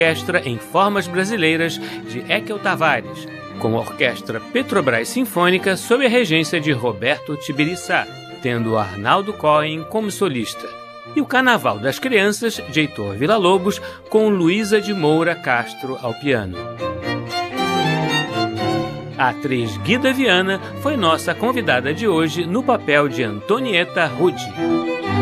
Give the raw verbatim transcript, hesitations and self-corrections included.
Orquestra em Formas Brasileiras, de Ekel Tavares, com a Orquestra Petrobras Sinfônica sob a regência de Roberto Tibiriçá, tendo Arnaldo Cohen como solista, e o Carnaval das Crianças, de Heitor Villa-Lobos, com Luísa de Moura Castro ao piano. A atriz Guida Viana foi nossa convidada de hoje no papel de Antonieta Rudi.